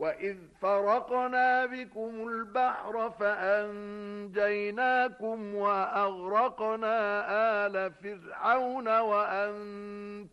وإذ فرقنا بكم البحر فأنجيناكم وأغرقنا آل فرعون وأنتم